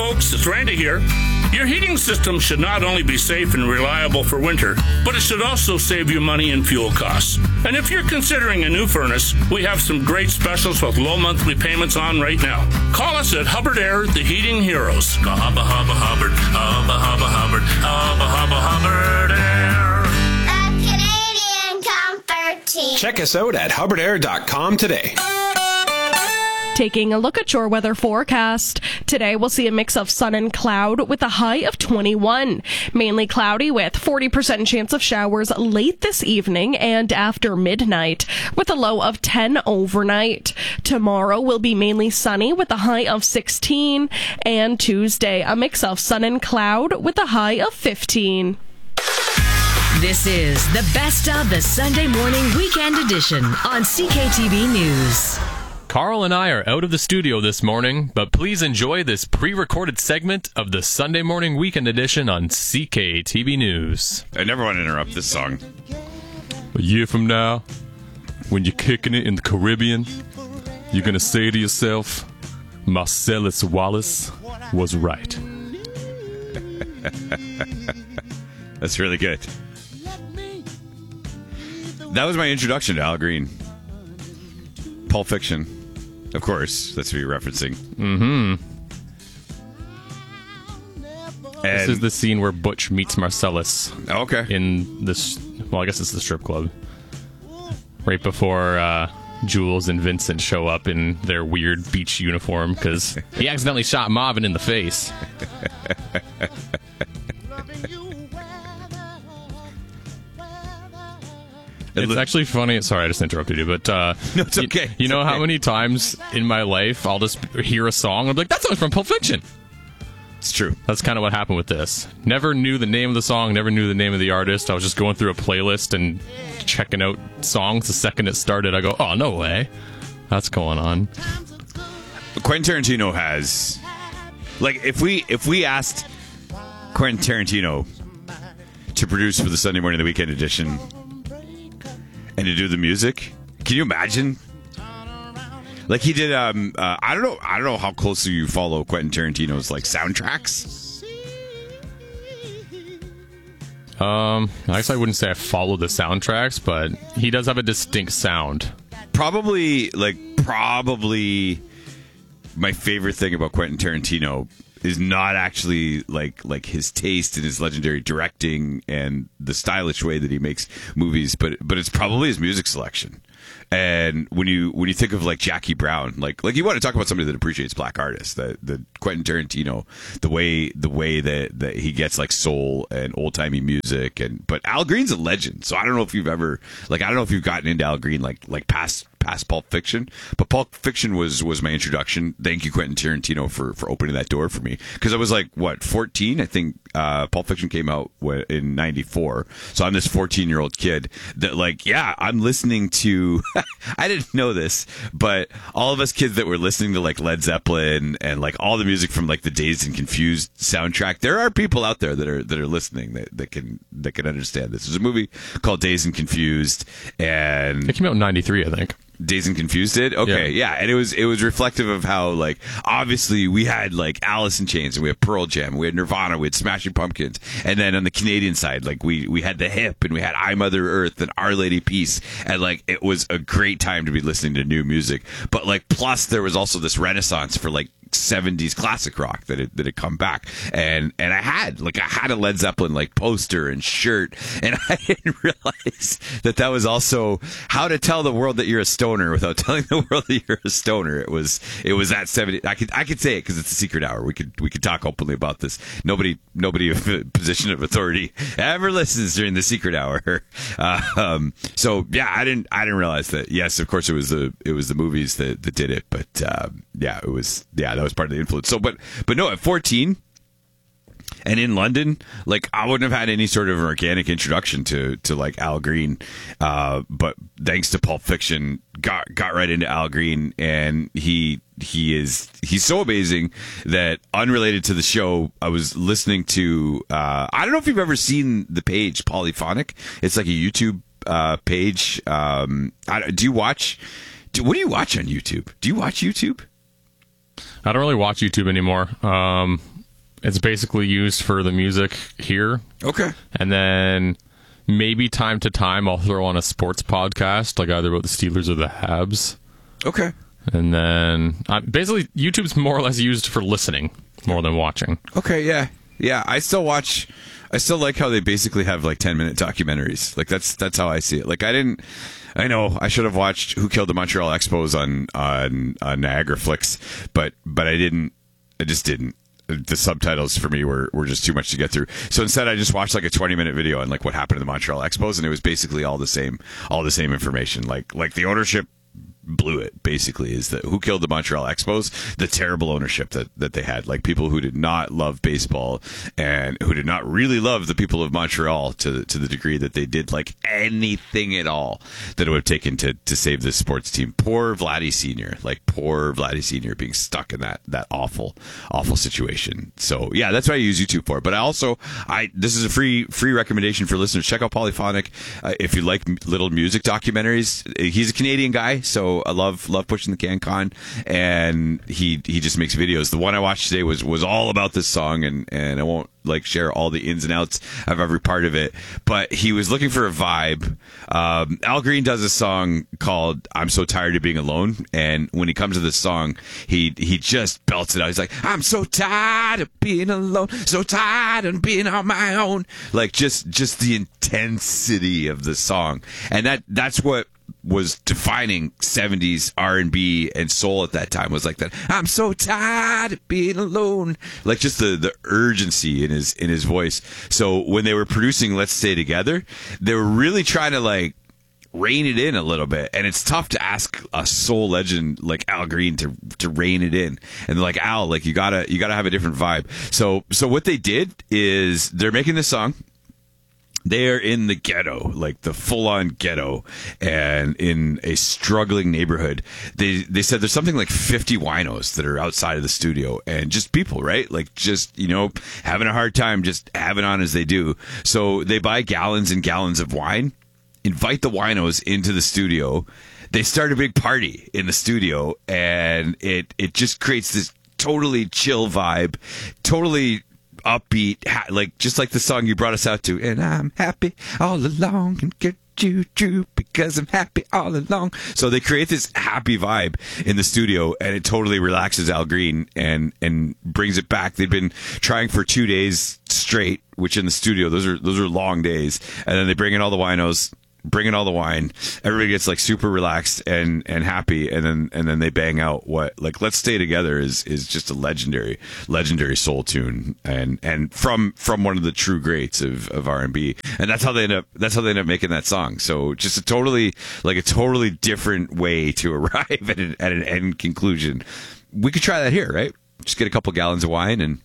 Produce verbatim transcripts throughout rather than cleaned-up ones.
folks, it's Randy here. Your heating system should not only be safe and reliable for winter, but it should also save you money and fuel costs. And if you're considering a new furnace, we have some great specials with low monthly payments on right now. Call us at Hubbard Air, the heating heroes. Hubba, hubba, Hubbard, hubba, hubba, Hubbard, hubba, hubba, Hubbard Air. The Canadian Comfort Team. Check us out at hubbard air dot com today. Taking a look at your weather forecast. Today we'll see a mix of sun and cloud with a high of twenty-one. Mainly cloudy with forty percent chance of showers late this evening and after midnight with a low of ten overnight. Tomorrow will be mainly sunny with a high of sixteen. And Tuesday a mix of sun and cloud with a high of fifteen. This is the best of the Sunday morning weekend edition on C K T V News. Carl and I are out of the studio this morning, but please enjoy this pre-recorded segment of the Sunday Morning Weekend Edition on C K T V News. I never want to interrupt this song. A year from now, when you're kicking it in the Caribbean, you're going to say to yourself, Marcellus Wallace was right. That's really good. That was my introduction to Al Green. Pulp Fiction. Of course, that's what you're referencing. Mm-hmm. And this is the scene where Butch meets Marcellus. Okay. In this, well, I guess it's the strip club. Right before uh, Jules and Vincent show up in their weird beach uniform because he accidentally shot Marvin in the face. It's actually funny. Sorry, I just interrupted you, but uh, no, it's okay. You, you know it's okay. how many times in my life I'll just hear a song and I'll be like, that song's from Pulp Fiction. It's true. That's kind of what happened with this. Never knew the name of the song, never knew the name of the artist. I was just going through a playlist and checking out songs. The second it started, I go, oh, no way. That's going on. Quentin Tarantino has... Like, if we if we asked Quentin Tarantino to produce for the Sunday Morning the Weekend Edition... and to do the music, can you imagine? Like he did. Um, uh, I don't know. I don't know how closely you follow Quentin Tarantino's like soundtracks. Um, I guess I wouldn't say I follow the soundtracks, but he does have a distinct sound. Probably, like, probably my favorite thing about Quentin Tarantino is not actually like like his taste and his legendary directing and the stylish way that he makes movies, but but it's probably his music selection. And when you when you think of like Jackie Brown, like like you want to talk about somebody that appreciates black artists, that the Quentin Tarantino, the way the way that, that he gets like soul and old timey music, and but Al Green's a legend. So I don't know if you've ever like I don't know if you've gotten into Al Green like like past past Pulp Fiction, but Pulp Fiction was was my introduction. Thank you, Quentin Tarantino, for for opening that door for me, because I was like what fourteen, I think. Uh, Pulp Fiction came out in ninety-four, so I'm this fourteen year old kid that like yeah I'm listening to I didn't know this, but all of us kids that were listening to like Led Zeppelin and like all the music from like the Dazed and Confused soundtrack, there are people out there that are that are listening that, that can that can understand this. There's a movie called Dazed and Confused, and it came out in ninety-three, I think. Dazed and Confused did? Okay, yeah. yeah. And it was it was reflective of how, like, obviously we had, like, Alice in Chains, and we had Pearl Jam, and we had Nirvana, we had Smashing Pumpkins. And then on the Canadian side, like, we, we had The Hip, and we had I, Mother Earth, and Our Lady Peace. And, like, it was a great time to be listening to new music. But, like, plus there was also this renaissance for, like, seventies classic rock that had, that had come back, and and I had like I had a Led Zeppelin like poster and shirt, and I didn't realize that that was also how to tell the world that you're a stoner without telling the world that you're a stoner. It was it was that seventy. I could I could say it because it's a secret hour. We could we could talk openly about this. Nobody nobody of a position of authority ever listens during the secret hour. Uh, um, so yeah, I didn't I didn't realize that. Yes, of course it was the it was the movies that, that did it, but um, yeah, it was yeah. That was part of the influence. So, but but no, at fourteen and in London, like I wouldn't have had any sort of organic introduction to to like Al Green, uh, but thanks to Pulp Fiction, got got right into Al Green, and he he is he's so amazing that unrelated to the show, I was listening to uh, I don't know if you've ever seen the page Polyphonic. It's like a YouTube uh, page. Um, I, do you watch? Do, what do you watch on YouTube? Do you watch YouTube? I don't really watch YouTube anymore. Um, it's basically used for the music here. Okay. And then maybe time to time I'll throw on a sports podcast, like either about the Steelers or the Habs. Okay. And then uh, basically YouTube's more or less used for listening more than watching. Okay, yeah. Yeah, I still watch I still like how they basically have like ten minute documentaries. Like that's that's how I see it. Like I didn't I know I should have watched Who Killed the Montreal Expos on on, on Niagara Flicks, but but I didn't I just didn't. The subtitles for me were, were just too much to get through. So instead I just watched like a twenty minute video on like what happened to the Montreal Expos, and it was basically all the same all the same information. Like like the ownership blew it, basically, is that Who Killed the Montreal Expos, the terrible ownership that, that they had, like people who did not love baseball and who did not really love the people of Montreal to to the degree that they did like anything at all that it would have taken to, to save this sports team. Poor Vladdy Senior, like poor Vladdy Senior being stuck in that that awful awful situation. So yeah, that's what I use YouTube for. But I also I this is a free free recommendation for listeners. Check out Polyphonic uh, if you like little music documentaries. He's a Canadian guy, so I love love pushing the CanCon, and he he just makes videos. The one I watched today was was all about this song, and and I won't like share all the ins and outs of every part of it, but he was looking for a vibe. Um, Al Green does a song called "I'm So Tired of Being Alone," and when he comes to this song, he he just belts it out. He's like, "I'm so tired of being alone, so tired of being on my own." Like just just the intensity of the song, and that that's what was defining seventies R and B and soul at that time, was like that. I'm so tired of being alone. Like just the, the urgency in his in his voice. So when they were producing Let's Stay Together, they were really trying to like rein it in a little bit. And it's tough to ask a soul legend like Al Green to to rein it in. And they're like, Al, like you gotta you gotta have a different vibe. So so what they did is they're making this song. They are in the ghetto, like the full-on ghetto, and in a struggling neighborhood. They they said there's something like fifty winos that are outside of the studio, and just people, right? Like just, you know, having a hard time just having on as they do. So they buy gallons and gallons of wine, invite the winos into the studio. They start a big party in the studio, and it it just creates this totally chill vibe, totally upbeat, ha- like just like the song you brought us out to, and I'm happy all along and get you true because I'm happy all along. So they create this happy vibe in the studio, and it totally relaxes Al Green and and brings it back. They've been trying for two days straight, which in the studio those are those are long days, and then they bring in all the winos, bring in all the wine, everybody gets like super relaxed and and happy, and then and then they bang out what like Let's Stay Together is is just a legendary legendary soul tune, and and from from one of the true greats of of R and B, and that's how they end up that's how they end up making that song. So just a totally like a totally different way to arrive at an, at an end conclusion. We could try that here, right? Just get a couple gallons of wine and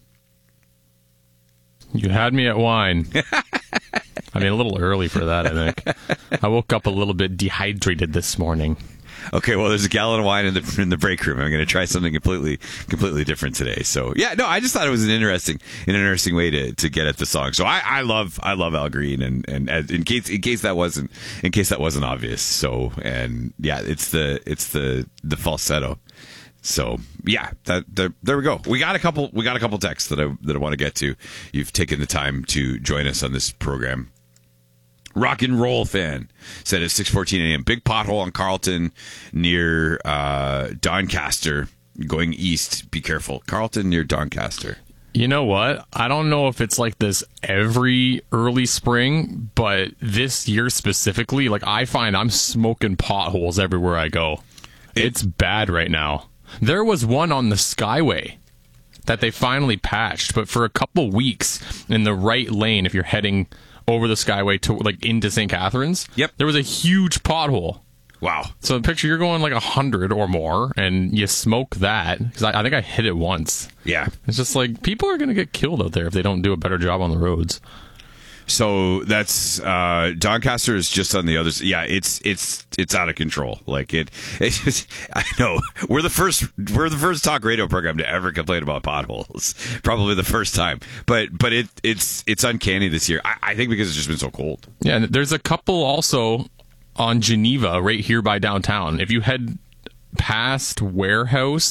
you had me at wine. I mean, a little early for that, I think. I woke up a little bit dehydrated this morning. Okay, well, there's a gallon of wine in the in the break room. I'm going to try something completely completely different today. So, yeah, no, I just thought it was an interesting an interesting way to, to get at the song. So, I, I love I love Al Green, and, and as, in case in case that wasn't in case that wasn't obvious. So, and yeah, it's the it's the the falsetto. So yeah, that there, there we go. We got a couple. We got a couple texts that I that I want to get to. You've taken the time to join us on this program. Rock and Roll Fan said at six fourteen a.m. Big pothole on Carlton near uh, Doncaster going east. Be careful, Carlton near Doncaster. You know what? I don't know if it's like this every early spring, but this year specifically, like I find I'm smoking potholes everywhere I go. It's bad right now. There was one on the Skyway that they finally patched, but for a couple weeks in the right lane, if you're heading over the Skyway to like into Saint Catharines, yep, there was a huge pothole. Wow. So picture you're going like a hundred or more, and you smoke that, because I, I think I hit it once. Yeah. It's just like people are going to get killed out there if they don't do a better job on the roads. So that's uh, Doncaster is just on the other side. Yeah, it's it's it's out of control. Like it, it's just, I know we're the first we're the first talk radio program to ever complain about potholes. Probably the first time, but but it it's it's uncanny this year. I, I think because it's just been so cold. Yeah, and there's a couple also on Geneva right here by downtown. If you head past Warehouse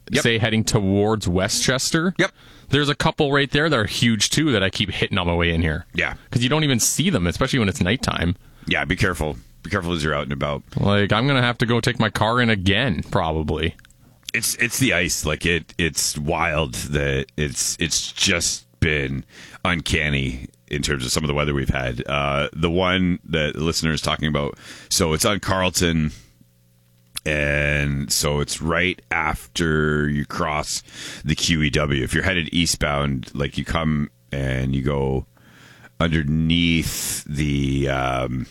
Yep. say heading towards Westchester. Yep. There's a couple right there that are huge too that I keep hitting on my way in here. Yeah. Because you don't even see them, especially when it's nighttime. Yeah, be careful. Be careful as you're out and about. Like, I'm going to have to go take my car in again, probably. It's it's the ice. Like, it it's wild that it's it's just been uncanny in terms of some of the weather we've had. Uh, the one that the listener is talking about, so it's on Carlton, and so it's right after you cross the Q E W. If you're headed eastbound, like you come and you go underneath the... Um,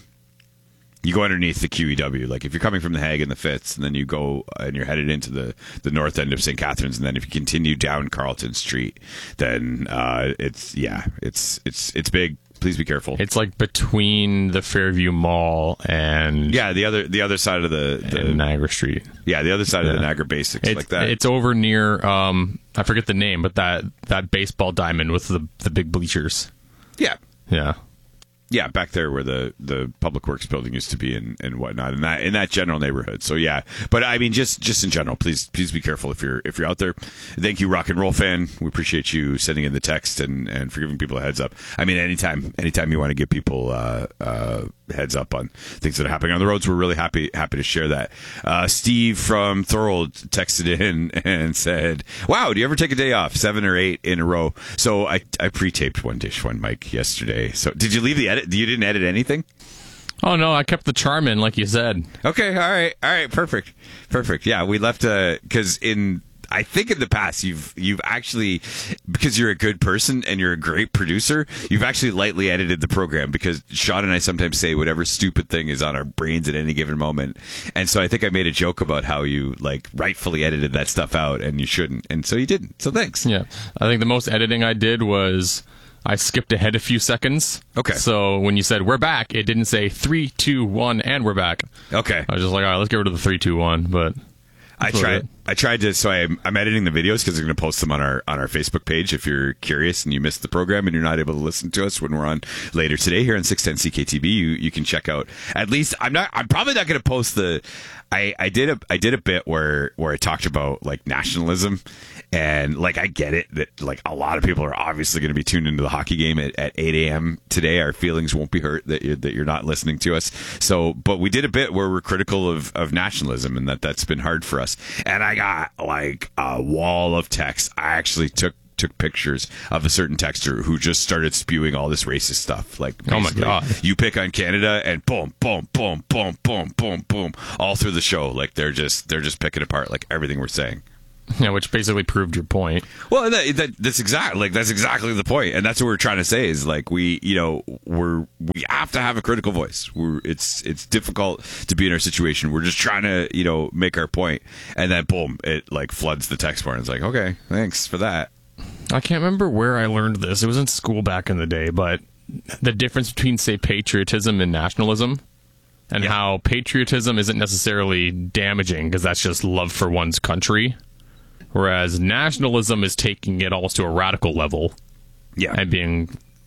You go underneath the Q E W. Like if you're coming from the Hague and the Fitz, and then you go and you're headed into the, the north end of Saint Catharines, and then if you continue down Carlton Street, then uh, it's yeah, it's it's it's big. Please be careful. It's like between the Fairview Mall and yeah, the other the other side of the, the and Niagara Street. Yeah, the other side Yeah. of the Niagara Basics, It's, like that. it's over near um, I forget the name, but that that baseball diamond with the the big bleachers. yeah. Yeah. Yeah, back there where the, the Public Works building used to be and, and whatnot, in that in that general neighborhood. So yeah, but I mean, just just in general, please please be careful if you're if you're out there. Thank you, Rock and Roll Fan. We appreciate you sending in the text and, and for giving people a heads up. I mean, anytime anytime you want to give people uh, uh, heads up on things that are happening on the roads, we're really happy happy to share that. Uh, Steve from Thorold texted in and said, "Wow, do you ever take a day off? Seven or eight in a row?" So I I pre-taped one dish one mic yesterday. So did you leave the edit? You didn't edit anything? Oh no, I kept the charm in, like you said. Okay, all right, all right, perfect, perfect. Yeah, we left because uh, in I think in the past you've you've actually, because you're a good person and you're a great producer, you've actually lightly edited the program, because Sean and I sometimes say whatever stupid thing is on our brains at any given moment, and so I think I made a joke about how you like rightfully edited that stuff out and you shouldn't, and so you didn't. So thanks. Yeah, I think the most editing I did was I skipped ahead a few seconds. Okay. So when you said we're back, it didn't say three, two, one, and we're back. Okay. I was just like, all right, let's get rid of the three, two, one. But I tried. I tried to. So I'm, I'm editing the videos because I'm going to post them on our on our Facebook page. If you're curious and you missed the program and you're not able to listen to us when we're on later today here on six ten C K T B, you you can check out. At least I'm not. I'm probably not going to post the. I, I did a I did a bit where where I talked about like nationalism, and like I get it that like a lot of people are obviously going to be tuned into the hockey game at, at eight a.m. today. Our feelings won't be hurt that you're, that you're not listening to us. So, but we did a bit where we're critical of, of nationalism, and that that's been hard for us. And I got like a wall of text. I actually took. took pictures of a certain texter who just started spewing all this racist stuff. Like, oh my God, you pick on Canada and boom, boom, boom, boom, boom, boom, boom, all through the show. Like they're just they're just picking apart like everything we're saying. Yeah, which basically proved your point. Well, that, that that's exactly like that's exactly the point, and that's what we're trying to say is like we, you know, we're we have to have a critical voice. We're it's it's difficult to be in our situation. We're just trying to, you know, make our point, and then boom, it like floods the text bar, and it's like, okay, thanks for that. I can't remember where I learned this. It was in school back in the day, but the difference between, say, patriotism and nationalism, and yeah. how patriotism isn't necessarily damaging because that's just love for one's country, whereas nationalism is taking it almost to a radical level, yeah, and being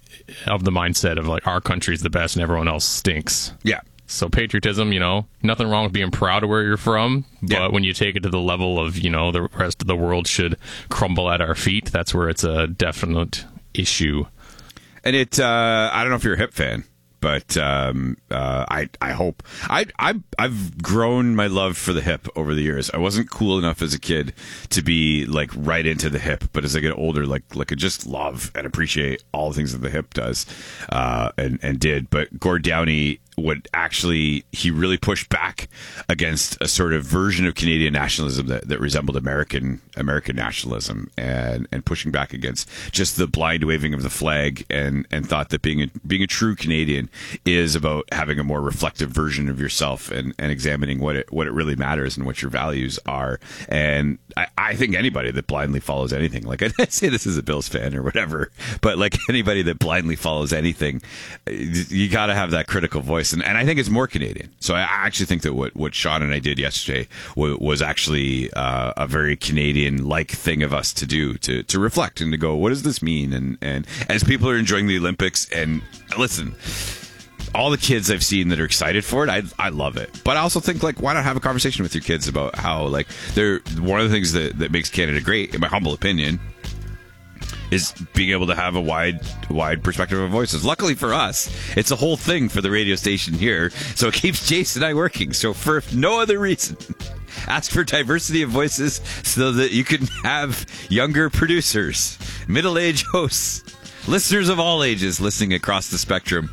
of the mindset of like our country's the best and everyone else stinks. Yeah. So patriotism, you know, nothing wrong with being proud of where you're from, but yeah. when you take it to the level of, you know, the rest of the world should crumble at our feet, that's where it's a definite issue. And it, uh, I don't know if you're a Hip fan, but um, uh, I I hope I I I've grown my love for the Hip over the years. I wasn't cool enough as a kid to be like right into the Hip, but as I get older, like like I just love and appreciate all the things that the Hip does uh, and and did. But Gord Downie would actually, he really pushed back against a sort of version of Canadian nationalism that, that resembled American American nationalism, and, and pushing back against just the blind waving of the flag, and, and thought that being a, being a true Canadian is about having a more reflective version of yourself and, and examining what it what it really matters and what your values are. And I, I think anybody that blindly follows anything, like I say this as a Bills fan or whatever, but like anybody that blindly follows anything, you got to have that critical voice. And, and I think it's more Canadian. So I actually think that what, what Sean and I did yesterday was, was actually uh, a very Canadian-like thing of us to do, to, to reflect and to go, what does this mean? And, and as people are enjoying the Olympics, and listen, all the kids I've seen that are excited for it, I I love it. But I also think, like, why not have a conversation with your kids about how, like, they're one of the things that, that makes Canada great, in my humble opinion, is being able to have a wide wide perspective of voices. Luckily for us, it's a whole thing for the radio station here, so it keeps Jason and I working. So for no other reason, ask for diversity of voices so that you can have younger producers, middle-aged hosts, listeners of all ages listening across the spectrum.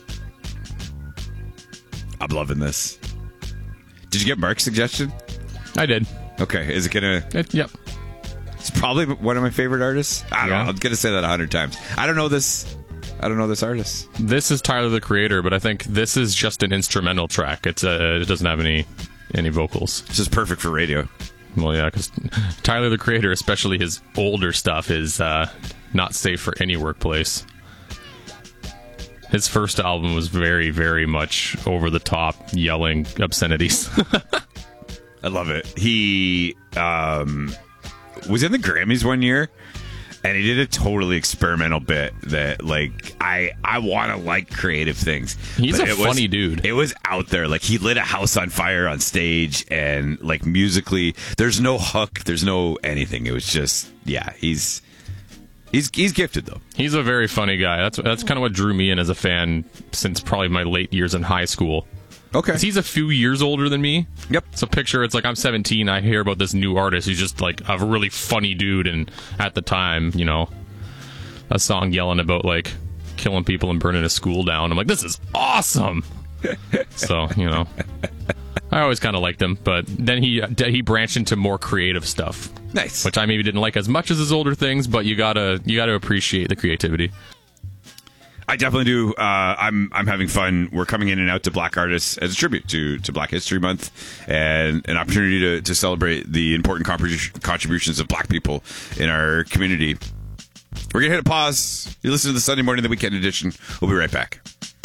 I'm loving this. Did you get Mark's suggestion? I did. Okay, is it gonna... It, yep. It's probably one of my favorite artists. I don't yeah. know. I'm gonna say that a hundred times. I don't know this. I don't know this artist. This is Tyler the Creator, but I think this is just an instrumental track. It's uh, it doesn't have any any vocals. This is perfect for radio. Well, yeah, because Tyler the Creator, especially his older stuff, is uh, not safe for any workplace. His first album was very, very much over the top, yelling obscenities. I love it. He um, was in the Grammys one year, and he did a totally experimental bit that, like, I I want to like creative things. He's a funny was, dude. It was out there. Like, he lit a house on fire on stage, and, like, musically, there's no hook, there's no anything. It was just, yeah, he's... He's he's gifted, though. He's a very funny guy. That's that's kind of what drew me in as a fan since probably my late years in high school. Okay. He's a few years older than me. Yep. So picture, it's like I'm seventeen, I hear about this new artist who's just like a really funny dude, and at the time, you know, a song yelling about, like, killing people and burning a school down. I'm like, this is awesome! So, you know, I always kind of liked him, but then he he branched into more creative stuff. Nice. Which I maybe didn't like as much as his older things, but you gotta you gotta appreciate the creativity. I definitely do. Uh, I'm I'm having fun. We're coming in and out to Black artists as a tribute to, to Black History Month, and an opportunity to, to celebrate the important contributions of Black people in our community. We're gonna hit a pause. You listen to the Sunday Morning, the Weekend Edition. We'll be right back.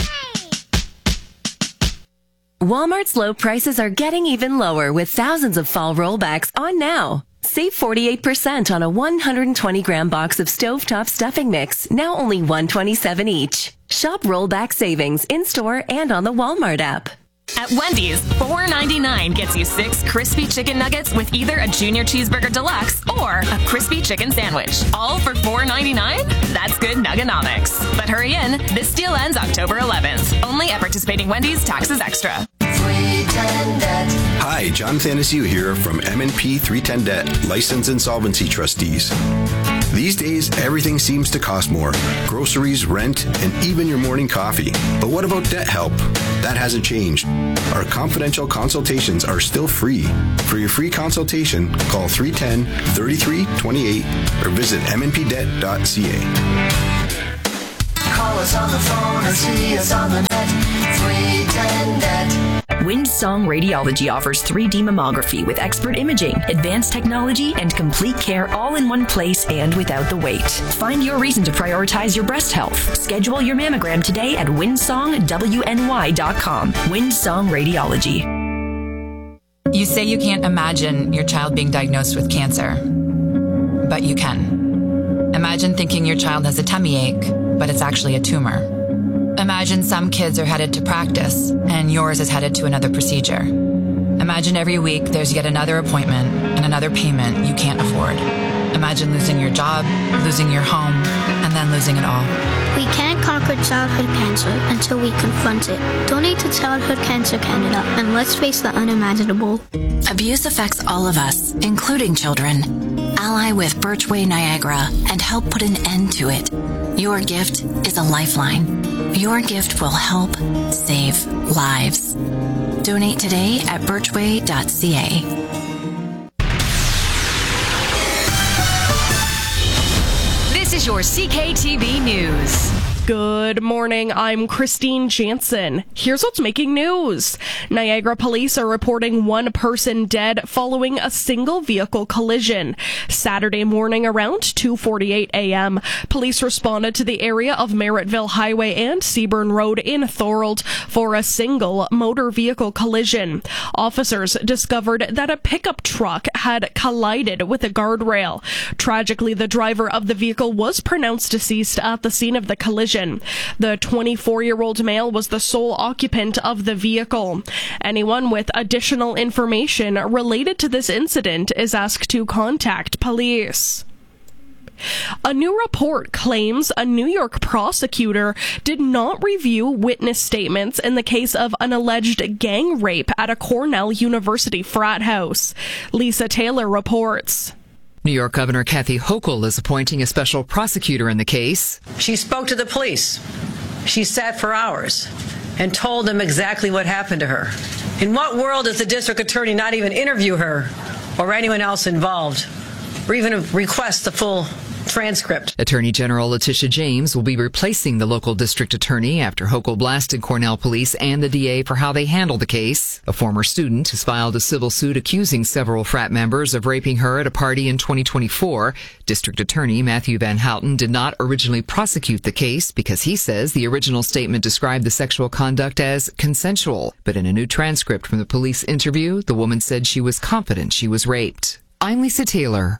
Walmart's low prices are getting even lower with thousands of fall rollbacks on now. Save forty-eight percent on a one hundred twenty gram box of stovetop stuffing mix, now only one dollar and twenty-seven cents each. Shop rollback savings in-store and on the Walmart app. At Wendy's, four ninety-nine gets you six crispy chicken nuggets with either a Junior Cheeseburger Deluxe or a crispy chicken sandwich. All for four ninety-nine? That's good Nugganomics. But hurry in, this deal ends October eleventh. Only at participating Wendy's, taxes extra. Hi, John Thanasiu here from M and P three ten Debt, Licensed Insolvency Trustees. These days, everything seems to cost more. Groceries, rent, and even your morning coffee. But what about debt help? That hasn't changed. Our confidential consultations are still free. For your free consultation, call three one zero, three three two eight or visit m n p debt dot c a. Call us on the phone or see us on the net. three ten debt. Windsong Radiology offers three D mammography with expert imaging, advanced technology, and complete care all in one place and without the wait. Find your reason to prioritize your breast health. Schedule your mammogram today at windsong w n y dot com. Windsong Radiology. You say you can't imagine your child being diagnosed with cancer, but you can. Imagine thinking your child has a tummy ache, but it's actually a tumor. Imagine some kids are headed to practice and yours is headed to another procedure. Imagine every week there's yet another appointment and another payment you can't afford. Imagine losing your job, losing your home, and then losing it all. We can't conquer childhood cancer until we confront it. Donate to Childhood Cancer Canada and let's face the unimaginable. Abuse affects all of us, including children. Ally with Birchway Niagara and help put an end to it. Your gift is a lifeline. Your gift will help save lives. Donate today at birchway dot c a. This is your C K T V News. Good morning, I'm Christine Jansen. Here's what's making news. Niagara police are reporting one person dead following a single vehicle collision. Saturday morning around two forty-eight a.m., police responded to the area of Merrittville Highway and Seaburn Road in Thorold for a single motor vehicle collision. Officers discovered that a pickup truck had collided with a guardrail. Tragically, the driver of the vehicle was pronounced deceased at the scene of the collision. intersection. The twenty-four-year-old male was the sole occupant of the vehicle. Anyone with additional information related to this incident is asked to contact police. A new report claims a New York prosecutor did not review witness statements in the case of an alleged gang rape at a Cornell University frat house. Lisa Taylor reports. New York Governor Kathy Hochul is appointing a special prosecutor in the case. She spoke to the police. She sat for hours and told them exactly what happened to her. In what world does the district attorney not even interview her or anyone else involved, or even request the full transcript? Attorney General Letitia James will be replacing the local district attorney after Hochul blasted Cornell police and the D A for how they handled the case. A former student has filed a civil suit accusing several frat members of raping her at a party in twenty twenty-four. District Attorney Matthew Van Houten did not originally prosecute the case because he says the original statement described the sexual conduct as consensual. But in a new transcript from the police interview, the woman said she was confident she was raped. I'm Lisa Taylor.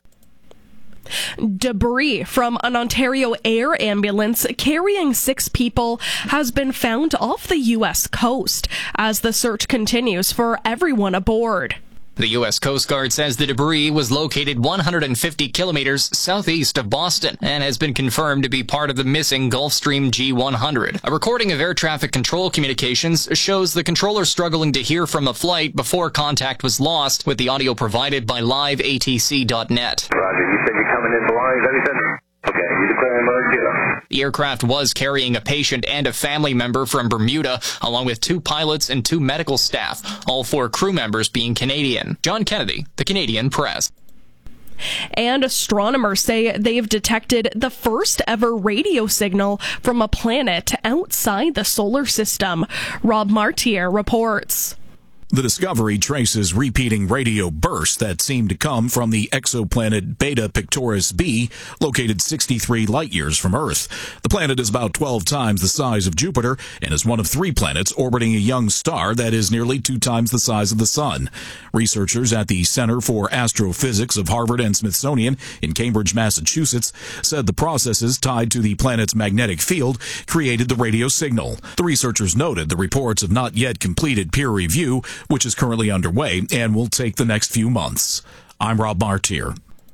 Debris from an Ontario air ambulance carrying six people has been found off the U S coast as the search continues for everyone aboard. The U S Coast Guard says the debris was located one hundred fifty kilometers southeast of Boston and has been confirmed to be part of the missing Gulfstream G one hundred. A recording of air traffic control communications shows the controller struggling to hear from a flight before contact was lost, with the audio provided by live A T C dot net. Roger, you said you're coming in blind, is that what you said? Okay, you declare emergency. The aircraft was carrying a patient and a family member from Bermuda, along with two pilots and two medical staff, all four crew members being Canadian. John Kennedy, The Canadian Press. And astronomers say they've detected the first ever radio signal from a planet outside the solar system. Rob Martier reports. The discovery traces repeating radio bursts that seem to come from the exoplanet Beta Pictoris b, located sixty-three light-years from Earth. The planet is about twelve times the size of Jupiter and is one of three planets orbiting a young star that is nearly two times the size of the Sun. Researchers at the Center for Astrophysics of Harvard and Smithsonian in Cambridge, Massachusetts, said the processes tied to the planet's magnetic field created the radio signal. The researchers noted the reports have not yet completed peer review, which is currently underway and will take the next few months. I'm Rob Martier.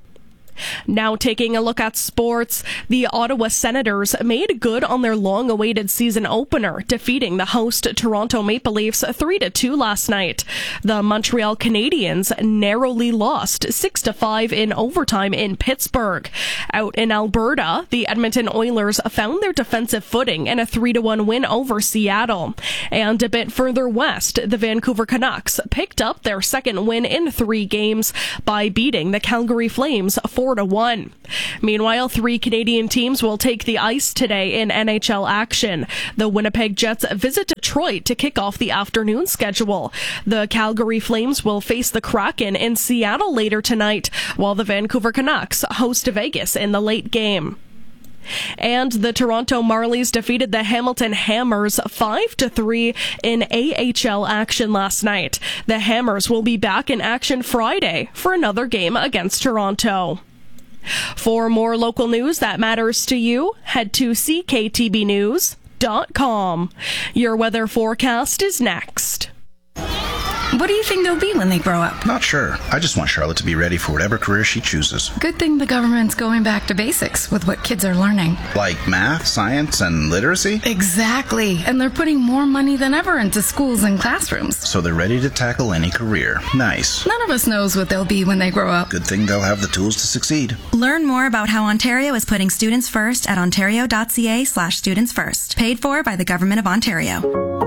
Now taking a look at sports, the Ottawa Senators made good on their long-awaited season opener, defeating the host Toronto Maple Leafs three to two last night. The Montreal Canadiens narrowly lost six to five in overtime in Pittsburgh. Out in Alberta, the Edmonton Oilers found their defensive footing in a three to one win over Seattle. And a bit further west, the Vancouver Canucks picked up their second win in three games by beating the Calgary Flames four to one. Meanwhile, three Canadian teams will take the ice today in N H L action. The Winnipeg Jets visit Detroit to kick off the afternoon schedule. The Calgary Flames will face the Kraken in Seattle later tonight, while the Vancouver Canucks host Vegas in the late game. And the Toronto Marlies defeated the Hamilton Hammers five to three in A H L action last night. The Hammers will be back in action Friday for another game against Toronto. For more local news that matters to you, head to C K T B news dot com. Your weather forecast is next. What do you think they'll be when they grow up? Not sure. I just want Charlotte to be ready for whatever career she chooses. Good thing the government's going back to basics with what kids are learning. Like math, science, and literacy? Exactly. And they're putting more money than ever into schools and classrooms. So they're ready to tackle any career. Nice. None of us knows what they'll be when they grow up. Good thing they'll have the tools to succeed. Learn more about how Ontario is putting students first at ontario.ca slash students first. Paid for by the Government of Ontario.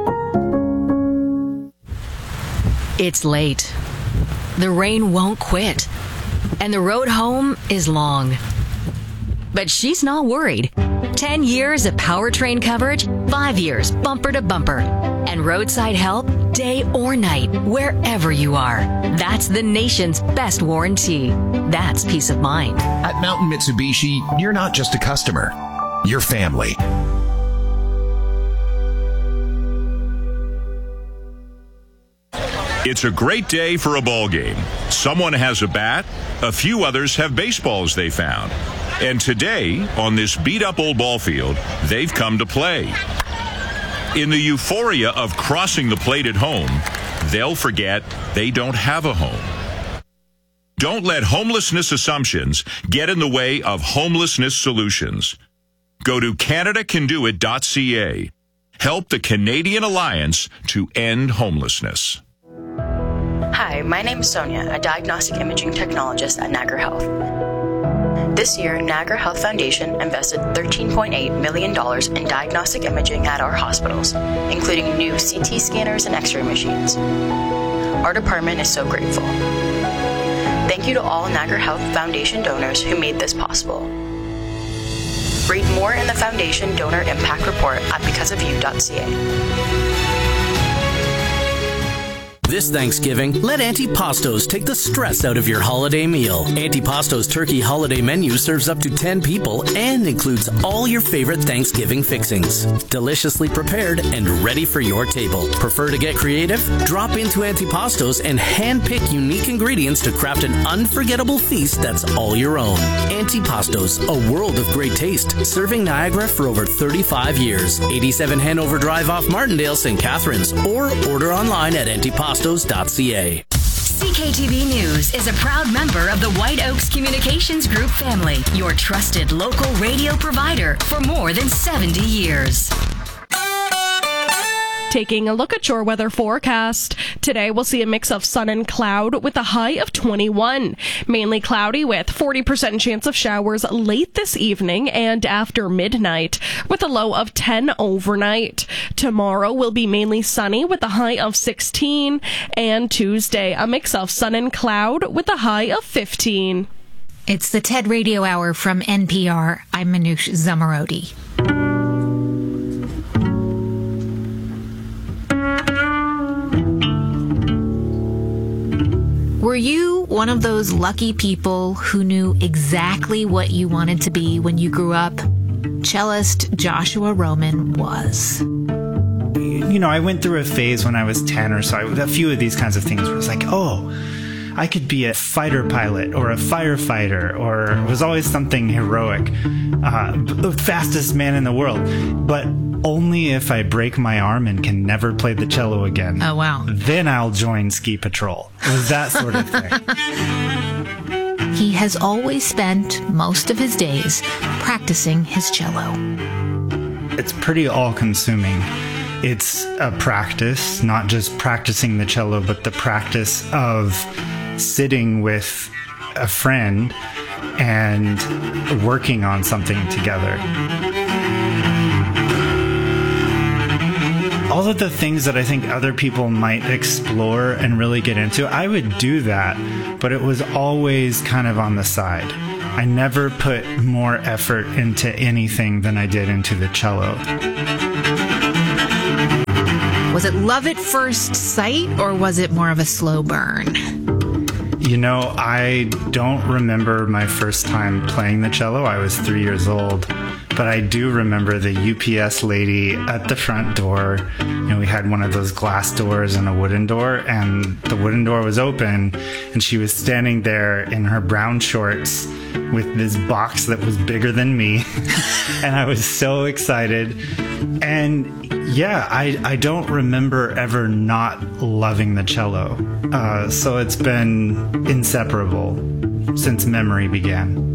It's late. The rain won't quit. And the road home is long. But she's not worried. Ten years of powertrain coverage, five years bumper to bumper. And roadside help day or night, wherever you are. That's the nation's best warranty. That's peace of mind. At Mountain Mitsubishi, you're not just a customer. You're family. It's a great day for a ball game. Someone has a bat, a few others have baseballs they found. And today, on this beat-up old ball field, they've come to play. In the euphoria of crossing the plate at home, they'll forget they don't have a home. Don't let homelessness assumptions get in the way of homelessness solutions. Go to Canada Can Do It dot C A. Help the Canadian Alliance to End Homelessness. Hi, my name is Sonia, a diagnostic imaging technologist at Niagara Health. This year, Niagara Health Foundation invested thirteen point eight million dollars in diagnostic imaging at our hospitals, including new C T scanners and X-ray machines. Our department is so grateful. Thank you to all Niagara Health Foundation donors who made this possible. Read more in the Foundation Donor Impact Report at because of you dot C A. This Thanksgiving, let Antipastos take the stress out of your holiday meal. Antipastos Turkey Holiday Menu serves up to ten people and includes all your favorite Thanksgiving fixings. Deliciously prepared and ready for your table. Prefer to get creative? Drop into Antipastos and handpick unique ingredients to craft an unforgettable feast that's all your own. Antipastos, a world of great taste. Serving Niagara for over thirty-five years. eighty-seven Hanover Drive off Martindale, Saint Catharines. Or order online at Antipastos dot C A. C K T V News is a proud member of the White Oaks Communications Group family, your trusted local radio provider for more than seventy years. Taking a look at your weather forecast. Today we'll see a mix of sun and cloud with a high of twenty-one. Mainly cloudy with forty percent chance of showers late this evening and after midnight with a low of ten overnight. Tomorrow will be mainly sunny with a high of sixteen. And Tuesday a mix of sun and cloud with a high of fifteen. It's the TED Radio Hour from N P R. I'm Manoush Zamarodi. Were you one of those lucky people who knew exactly what you wanted to be when you grew up? Cellist Joshua Roman was. You know, I went through a phase when I was ten or so, a few of these kinds of things where I was like, oh, I could be a fighter pilot or a firefighter, or it was always something heroic. Uh, the fastest man in the world. But only if I break my arm and can never play the cello again. Oh, wow. Then I'll join Ski Patrol. It was that sort of thing. He has always spent most of his days practicing his cello. It's pretty all-consuming. It's a practice, not just practicing the cello, but the practice of sitting with a friend and working on something together. All of the things that I think other people might explore and really get into, I would do that, but it was always kind of on the side. I never put more effort into anything than I did into the cello. Was it love at first sight, or was it more of a slow burn? You know, I don't remember my first time playing the cello. I was three years old. But I do remember the U P S lady at the front door. You know, we had one of those glass doors and a wooden door, and the wooden door was open, and she was standing there in her brown shorts with this box that was bigger than me. And I was so excited. And yeah, I, I don't remember ever not loving the cello. Uh, so it's been inseparable since memory began.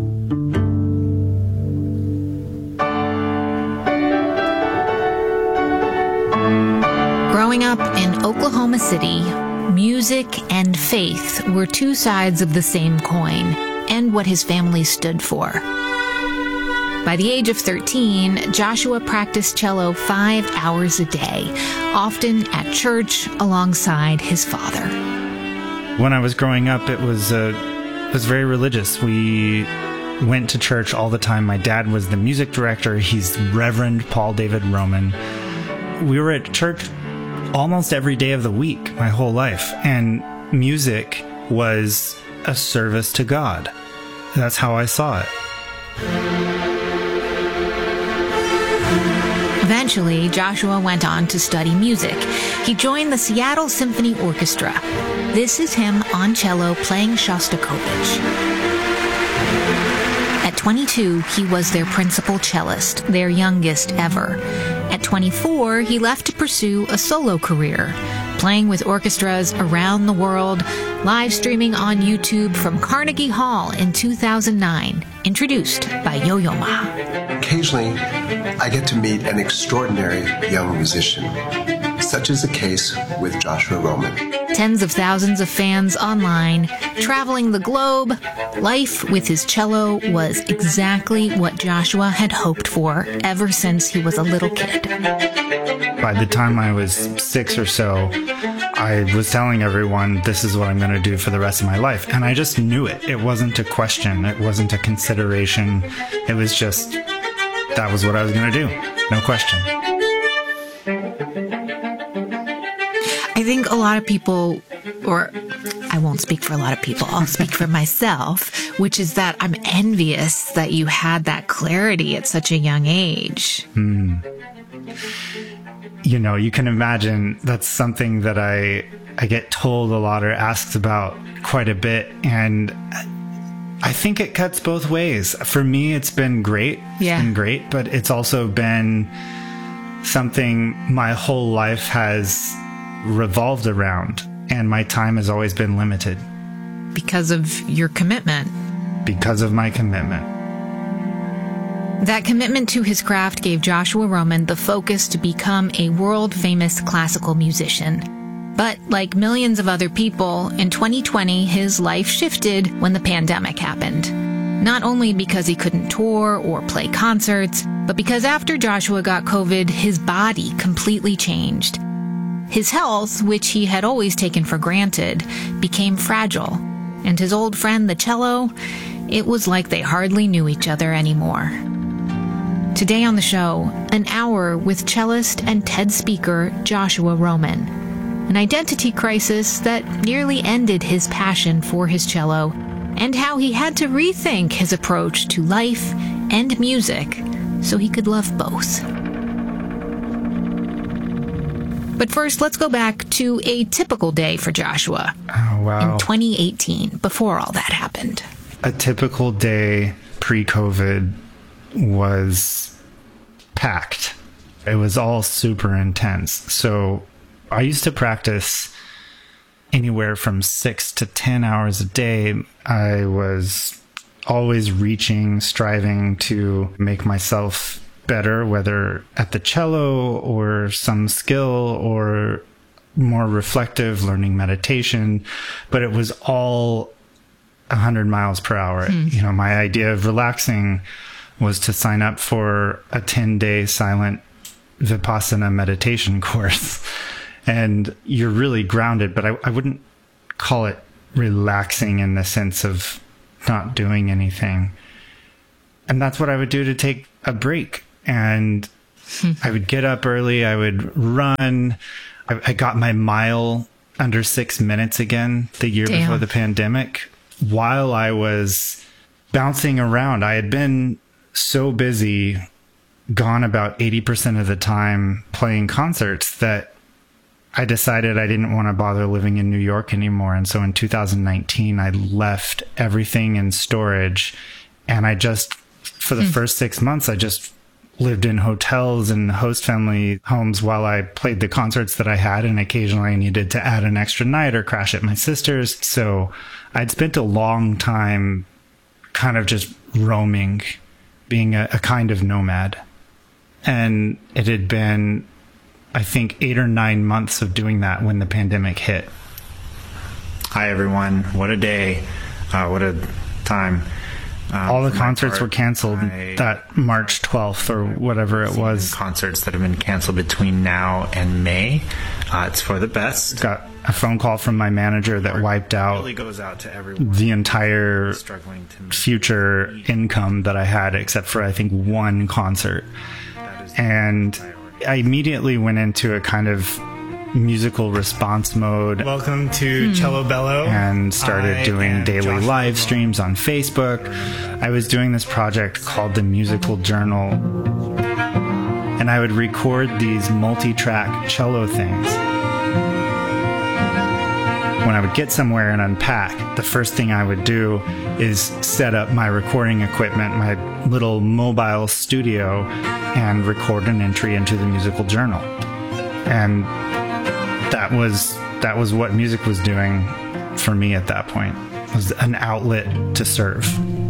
Growing up in Oklahoma City, music and faith were two sides of the same coin, and what his family stood for. By the age of thirteen, Joshua practiced cello five hours a day, often at church alongside his father. When I was growing up, it was uh, it was very religious. We went to church all the time. My dad was the music director. He's Reverend Paul David Roman. We were at church almost every day of the week, my whole life. And music was a service to God. That's how I saw it. Eventually, Joshua went on to study music. He joined the Seattle Symphony Orchestra. This is him on cello playing Shostakovich. At twenty-two, he was their principal cellist, their youngest ever. At twenty-four, he left to pursue a solo career, playing with orchestras around the world, live streaming on YouTube from Carnegie Hall in two thousand nine, introduced by Yo-Yo Ma. Occasionally, I get to meet an extraordinary young musician, such is the case with Joshua Roman. Tens of thousands of fans online, traveling the globe. Life with his cello was exactly what Joshua had hoped for ever since he was a little kid. By the time I was six or so, I was telling everyone, this is what I'm going to do for the rest of my life. And I just knew it. It wasn't a question. It wasn't a consideration. It was just, that was what I was going to do. No question. I think a lot of people, or I won't speak for a lot of people, I'll speak for myself, which is that I'm envious that you had that clarity at such a young age. Hmm. You know, you can imagine that's something that I I get told a lot or asked about quite a bit, and I think it cuts both ways. For me, it's been great. Yeah. It's been great, but it's also been something my whole life has revolved around, and my time has always been limited. Because of your commitment. Because of my commitment. That commitment to his craft gave Joshua Roman the focus to become a world-famous classical musician. But like millions of other people, in twenty twenty, his life shifted when the pandemic happened. Not only because he couldn't tour or play concerts, but because after Joshua got COVID, his body completely changed. His health, which he had always taken for granted, became fragile. And his old friend, the cello, it was like they hardly knew each other anymore. Today on the show, an hour with cellist and TED speaker Joshua Roman. An identity crisis that nearly ended his passion for his cello, and how he had to rethink his approach to life and music so he could love both. But first, let's go back to a typical day for Joshua. Oh, wow. In twenty eighteen, before all that happened. A typical day pre-COVID was packed. It was all super intense. So I used to practice anywhere from six to ten hours a day. I was always reaching, striving to make myself better, whether at the cello or some skill or more reflective, learning meditation. But it was all one hundred miles per hour. Hmm. You know, my idea of relaxing was to sign up for a ten-day silent Vipassana meditation course. And you're really grounded, but I, I wouldn't call it relaxing in the sense of not doing anything. And that's what I would do to take a break. And I would get up early, I would run. I, I got my mile under six minutes again the year Damn. before the pandemic. While I was bouncing around, I had been so busy, gone about eighty percent of the time playing concerts, that I decided I didn't want to bother living in New York anymore. And so in two thousand nineteen, I left everything in storage. And I just, for the mm. first six months, I just lived in hotels and host family homes while I played the concerts that I had. And occasionally I needed to add an extra night or crash at my sister's. So I'd spent a long time kind of just roaming, being a, a kind of nomad. And it had been, I think, eight or nine months of doing that when the pandemic hit. Hi, everyone. What a day. Uh, what a time. Um, All the concerts part, were canceled I, that March twelfth or whatever it was. Concerts that have been canceled between now and May. Uh, it's for the best. Got a phone call from my manager that wiped out, really goes out to everyone the entire future income that I had, except for I think one concert. And I immediately went into a kind of musical response mode. Welcome to hmm. Cello Bello. And started I doing daily Joshua live streams on Facebook. I was doing this project called the Musical Journal. And I would record these multi-track cello things. when I would get somewhere and unpack, the first thing I would do is set up my recording equipment, my little mobile studio, and record an entry into the musical journal. And that was that was what music was doing for me at that point. It was an outlet to serve.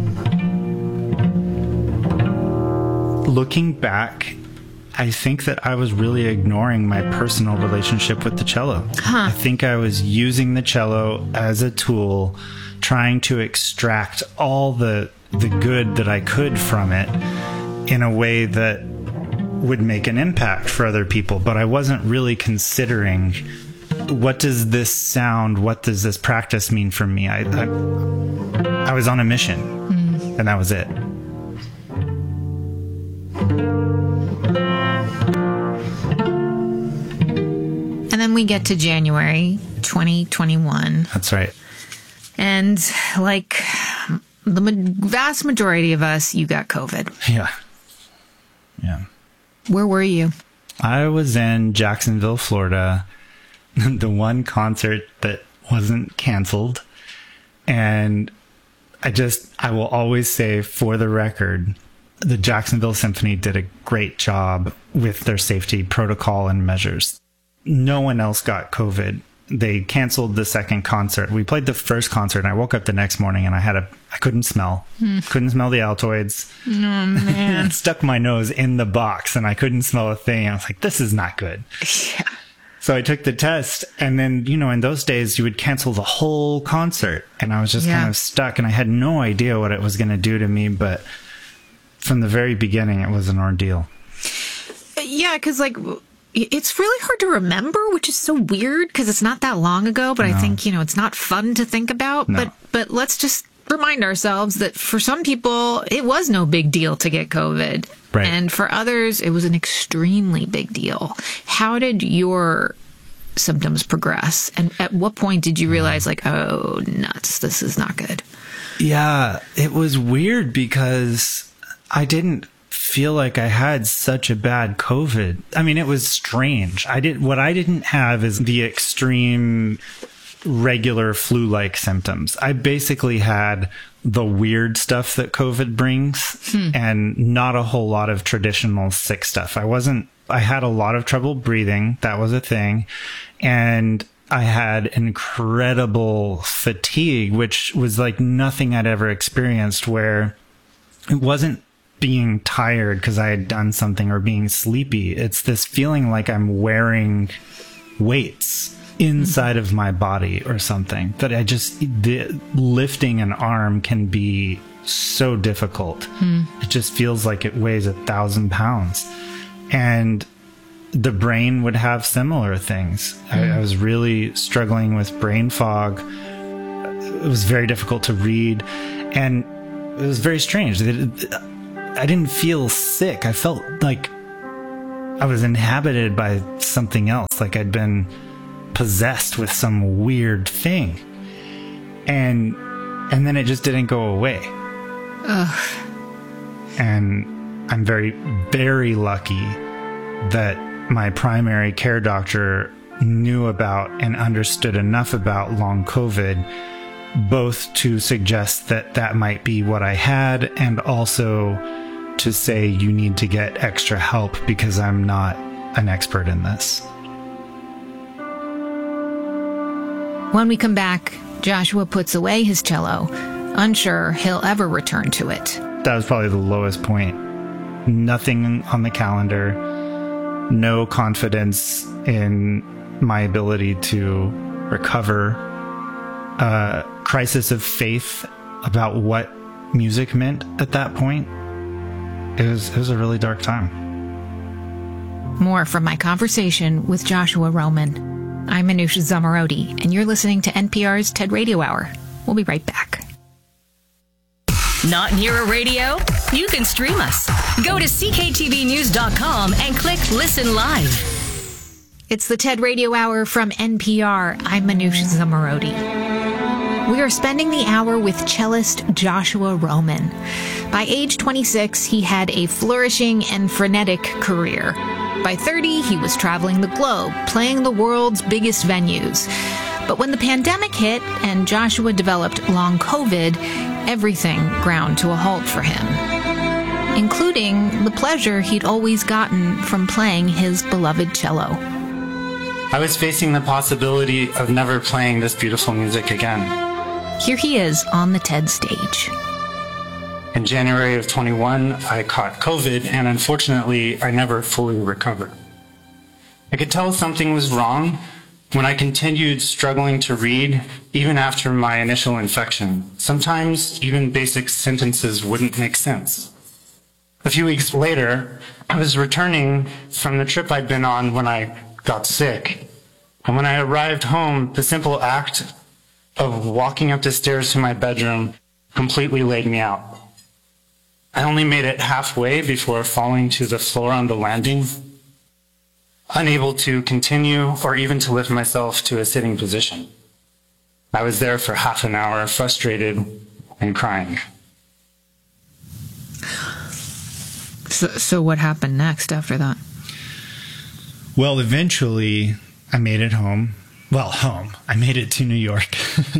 Looking back, I think that I was really ignoring my personal relationship with the cello. Huh. I think I was using the cello as a tool, trying to extract all the the good that I could from it in a way that would make an impact for other people. But I wasn't really considering, what does this sound, what does this practice mean for me? I I, I was on a mission, mm. and that was it. And then we get to January twenty twenty-one. That's right. And like the ma- vast majority of us, you got COVID. Yeah. Yeah. Where were you? I was in Jacksonville, Florida, the one concert that wasn't canceled. And I just, I will always say, for the record, the Jacksonville Symphony did a great job with their safety protocol and measures. No one else got COVID. They canceled the second concert. We played the first concert, and I woke up the next morning and I had a, I couldn't smell. Hmm. Couldn't smell the Altoids. Oh, man. Stuck my nose in the box and I couldn't smell a thing. I was like, this is not good. Yeah. So I took the test, and then, you know, in those days you would cancel the whole concert, and I was just yeah. kind of stuck, and I had no idea what it was going to do to me, but from the very beginning it was an ordeal. Yeah, because like it's really hard to remember, which is so weird because it's not that long ago, but no. I think, you know, it's not fun to think about. No. But but let's just remind ourselves that for some people, it was no big deal to get COVID. Right. And for others, it was an extremely big deal. How did your symptoms progress? And at what point did you realize, like, oh, nuts, this is not good? Yeah, it was weird because I didn't feel like I had such a bad COVID. I mean, it was strange. I did what I didn't have is the extreme regular flu-like symptoms. I basically had the weird stuff that COVID brings hmm. and not a whole lot of traditional sick stuff. I wasn't, I had a lot of trouble breathing. That was a thing. And I had incredible fatigue, which was like nothing I'd ever experienced, where it wasn't being tired because I had done something or being sleepy. It's this feeling like I'm wearing weights inside of my body or something, that I just, the, lifting an arm can be so difficult. Hmm. It just feels like it weighs a thousand pounds. And the brain would have similar things. Hmm. I, I was really struggling with brain fog. It was very difficult to read. And it was very strange. I didn't feel sick. I felt like I was inhabited by something else, like I'd been possessed with some weird thing, and and then it just didn't go away. Ugh. And I'm very, very lucky that my primary care doctor knew about and understood enough about long COVID, both to suggest that that might be what I had, and also to say you need to get extra help because I'm not an expert in this. When we come back, Joshua puts away his cello, unsure he'll ever return to it. That was probably the lowest point. Nothing on the calendar, no confidence in my ability to recover, a crisis of faith about what music meant at that point. It was, it was a really dark time. More from my conversation with Joshua Roman. I'm Anusha Zamarodi, and you're listening to N P R's TED Radio Hour. We'll be right back. Not near a radio? You can stream us. Go to C K T V news dot com and click Listen Live. It's the TED Radio Hour from N P R. I'm Anusha Zamarodi. We are spending the hour with cellist Joshua Roman. By age twenty-six, he had a flourishing and frenetic career. By thirty, he was traveling the globe, playing the world's biggest venues. But when the pandemic hit and Joshua developed long COVID, everything ground to a halt for him, including the pleasure he'd always gotten from playing his beloved cello. I was facing the possibility of never playing this beautiful music again. Here he is on the TED stage. In January of twenty-one, I caught COVID, and unfortunately, I never fully recovered. I could tell something was wrong when I continued struggling to read, even after my initial infection. Sometimes, even basic sentences wouldn't make sense. A few weeks later, I was returning from the trip I'd been on when I got sick. And when I arrived home, the simple act of walking up the stairs to my bedroom completely laid me out. I only made it halfway before falling to the floor on the landing, unable to continue or even to lift myself to a sitting position. I was there for half an hour, frustrated and crying. So, so what happened next after that? Well, eventually I made it home. Well, home. I made it to New York, to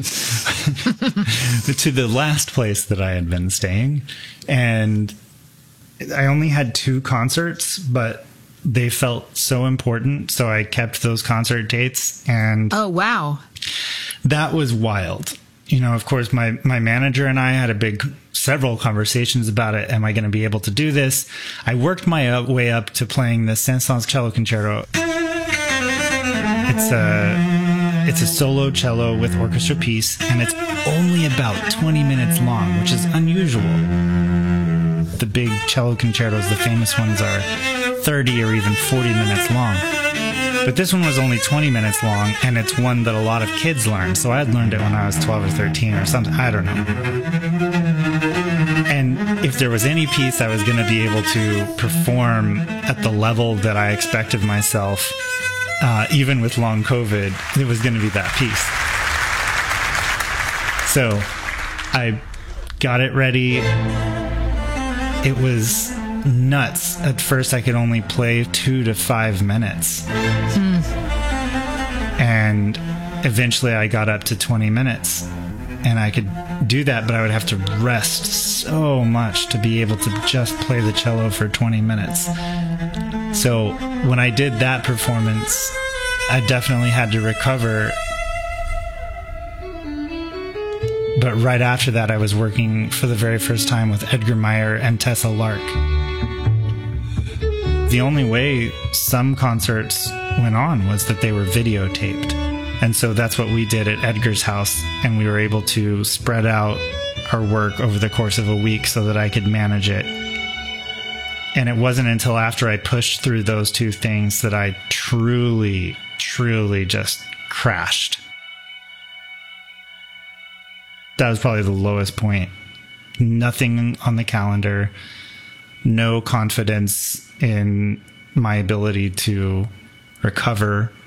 the last place that I had been staying. And I only had two concerts, but they felt so important. So I kept those concert dates. And oh, wow. That was wild. You know, of course, my, my manager and I had a big, several conversations about it. Am I going to be able to do this? I worked my way up to playing the Saint-Saëns Cello Concerto. It's a, it's a solo cello with orchestra piece, and it's only about twenty minutes long, which is unusual. The big cello concertos, the famous ones, are thirty or even forty minutes long. But this one was only twenty minutes long, and it's one that a lot of kids learn. So I had learned it when I was twelve or thirteen or something. I don't know. And if there was any piece I was going to be able to perform at the level that I expected myself, uh, even with long COVID, it was going to be that piece. So I got it ready. It was nuts. At first, I could only play two to five minutes. Hmm. And eventually I got up to twenty minutes. And I could do that, but I would have to rest so much to be able to just play the cello for twenty minutes. So when I did that performance, I definitely had to recover. But right after that, I was working for the very first time with Edgar Meyer and Tessa Lark. The only way some concerts went on was that they were videotaped. And so that's what we did at Edgar's house, and we were able to spread out our work over the course of a week so that I could manage it. And it wasn't until after I pushed through those two things that I truly, truly just crashed. That was probably the lowest point. Nothing on the calendar, no confidence in my ability to recover